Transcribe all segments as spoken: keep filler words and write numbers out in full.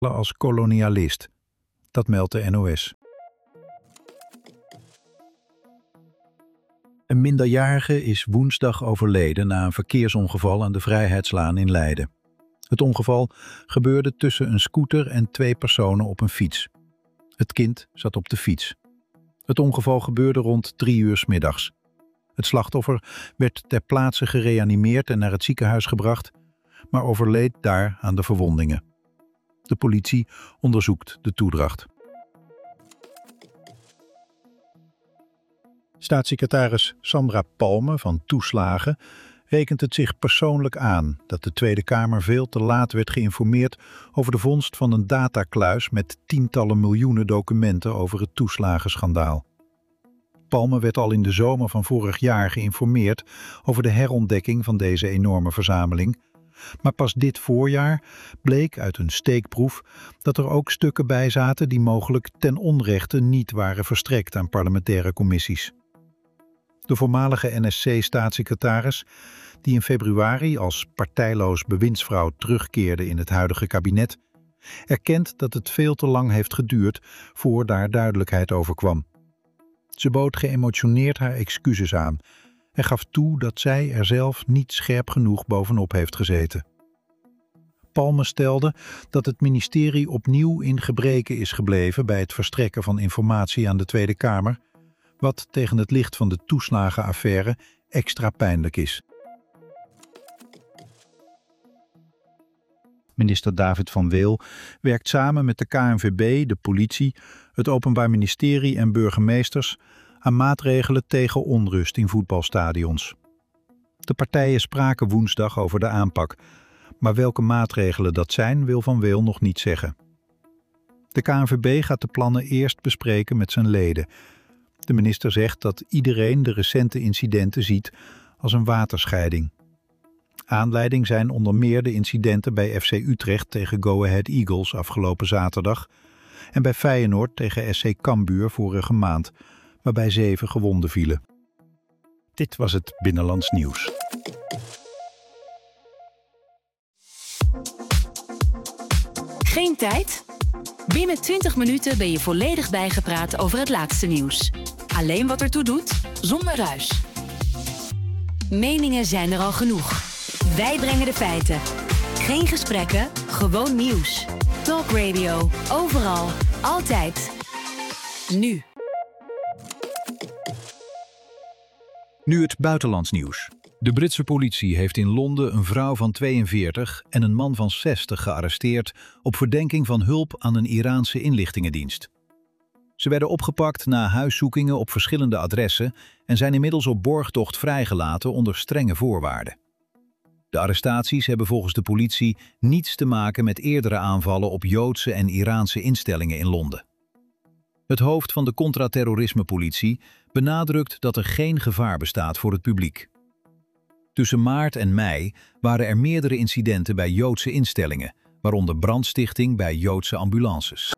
als kolonialist. Dat meldt de N O S. Een minderjarige is woensdag overleden na een verkeersongeval aan de Vrijheidslaan in Leiden. Het ongeval gebeurde tussen een scooter en twee personen op een fiets. Het kind zat op de fiets. Het ongeval gebeurde rond drie uur 's middags. Het slachtoffer werd ter plaatse gereanimeerd en naar het ziekenhuis gebracht, maar overleed daar aan de verwondingen. De politie onderzoekt de toedracht. Staatssecretaris Sandra Palme van Toeslagen rekent het zich persoonlijk aan dat de Tweede Kamer veel te laat werd geïnformeerd over de vondst van een datakluis met tientallen miljoenen documenten over het toeslagenschandaal. Palme werd al in de zomer van vorig jaar geïnformeerd over de herontdekking van deze enorme verzameling, maar pas dit voorjaar bleek uit een steekproef dat er ook stukken bij zaten die mogelijk ten onrechte niet waren verstrekt aan parlementaire commissies. De voormalige N S C-staatssecretaris, die in februari als partijloos bewindsvrouw terugkeerde in het huidige kabinet, erkent dat het veel te lang heeft geduurd voor daar duidelijkheid over kwam. Ze bood geëmotioneerd haar excuses aan en gaf toe dat zij er zelf niet scherp genoeg bovenop heeft gezeten. Palme stelde dat het ministerie opnieuw in gebreke is gebleven bij het verstrekken van informatie aan de Tweede Kamer, wat tegen het licht van de toeslagenaffaire extra pijnlijk is. Minister David van Weel werkt samen met de K N V B, de politie, het Openbaar Ministerie en burgemeesters aan maatregelen tegen onrust in voetbalstadions. De partijen spraken woensdag over de aanpak, maar welke maatregelen dat zijn, wil Van Weel nog niet zeggen. De K N V B gaat de plannen eerst bespreken met zijn leden. De minister zegt dat iedereen de recente incidenten ziet als een waterscheiding. Aanleiding zijn onder meer de incidenten bij F C Utrecht tegen Go Ahead Eagles afgelopen zaterdag en bij Feyenoord tegen S C Cambuur vorige maand, waarbij zeven gewonden vielen. Dit was het Binnenlands Nieuws. Geen tijd? Binnen twintig minuten ben je volledig bijgepraat over het laatste nieuws. Alleen wat ertoe doet, zonder ruis. Meningen zijn er al genoeg. Wij brengen de feiten. Geen gesprekken, gewoon nieuws. Talk Radio, overal, altijd. Nu. Nu het buitenlands nieuws. De Britse politie heeft in Londen een vrouw van tweeënveertig en een man van zestig gearresteerd op verdenking van hulp aan een Iraanse inlichtingendienst. Ze werden opgepakt na huiszoekingen op verschillende adressen en zijn inmiddels op borgtocht vrijgelaten onder strenge voorwaarden. De arrestaties hebben volgens de politie niets te maken met eerdere aanvallen op Joodse en Iraanse instellingen in Londen. Het hoofd van de contra-terrorisme-politie benadrukt dat er geen gevaar bestaat voor het publiek. Tussen maart en mei waren er meerdere incidenten bij Joodse instellingen, waaronder brandstichting bij Joodse ambulances.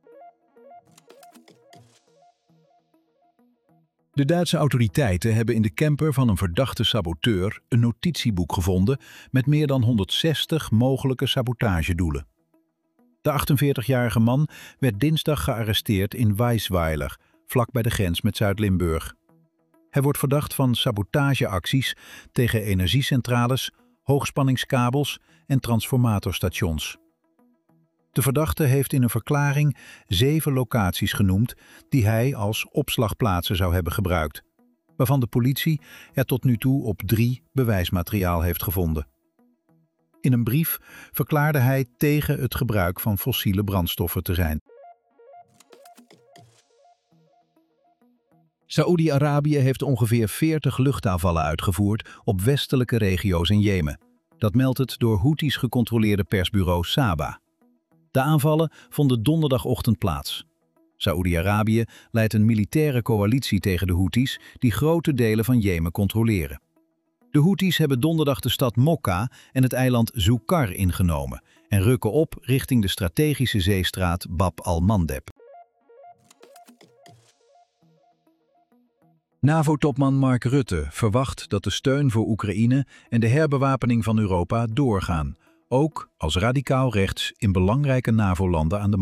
De Duitse autoriteiten hebben in de camper van een verdachte saboteur een notitieboek gevonden met meer dan honderdzestig mogelijke sabotagedoelen. De achtenveertigjarige man werd dinsdag gearresteerd in Weisweiler, vlak bij de grens met Zuid-Limburg. Hij wordt verdacht van sabotageacties tegen energiecentrales, hoogspanningskabels en transformatorstations. De verdachte heeft in een verklaring zeven locaties genoemd die hij als opslagplaatsen zou hebben gebruikt, waarvan de politie er tot nu toe op drie bewijsmateriaal heeft gevonden. In een brief verklaarde hij tegen het gebruik van fossiele brandstoffen te zijn. Saoedi-Arabië heeft ongeveer veertig luchtaanvallen uitgevoerd op westelijke regio's in Jemen. Dat meldt het door Houthis gecontroleerde persbureau Saba. De aanvallen vonden donderdagochtend plaats. Saoedi-Arabië leidt een militaire coalitie tegen de Houthis die grote delen van Jemen controleren. De Houthis hebben donderdag de stad Mokka en het eiland Zoukar ingenomen en rukken op richting de strategische zeestraat Bab al-Mandeb. NAVO-topman Mark Rutte verwacht dat de steun voor Oekraïne en de herbewapening van Europa doorgaan, ook als radicaal rechts in belangrijke NAVO-landen aan de